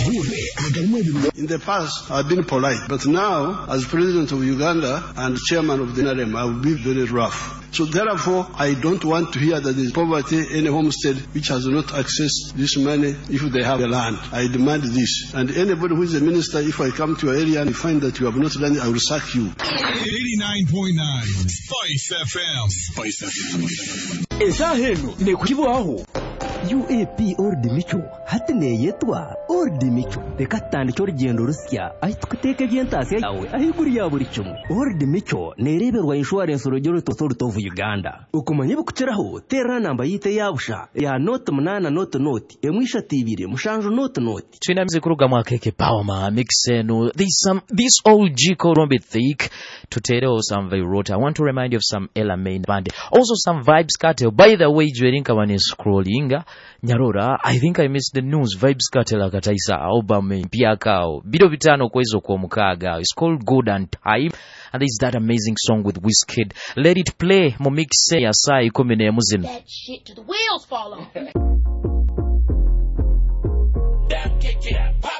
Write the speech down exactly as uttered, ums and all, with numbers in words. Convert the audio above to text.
In the past, I've been polite, but now, as president of Uganda and chairman of the N R M, I will be very rough. So therefore, I don't want to hear that there is poverty in a homestead which has not accessed this money if they have a land. I demand this. And anybody who is a minister, if I come to your area and find that you have not done it, I will sack you. eighty-nine point nine Spice F M. Spice F M. Esahenu ne kukibaho. U A P Old Micho hatine yetwa Old Micho bekatandi cyo rugendo rusya ahitwiteke byentase yawe ahiguri ya buri cyumwe. Old Micho nereberwa insurance urugero to to Uganda ukumanye bukuteraho terra namba yite yabusha ya note munana note note emwisha tibire mushanjo note note twinamize kuruga mwakeke power ma mixeno this some this old G code on bit thick to tell some very wrote. I want to remind you of some Elaine band, also some Vibes Cartel. By the way, during when scrolling Nyarora, I think I missed the news. Vibes Cartel akataisa album pia kao bido bitano kwezo kwa mukaga. It's called Good and Time, and there's that amazing song with Wizkid. Let it play. Momixe ya saa ikomene ya muzin. That shit to the wheels fall off. That kick it, pop.